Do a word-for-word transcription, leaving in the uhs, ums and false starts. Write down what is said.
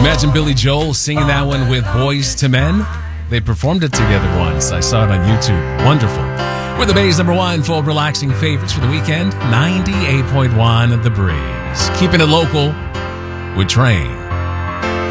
Imagine Billy Joel singing that one with Boys to Men. They performed it together once. I saw it on YouTube. Wonderful. We're the Bay's number one for relaxing favorites for the weekend. ninety-eight point one The Breeze. Keeping it local with Train.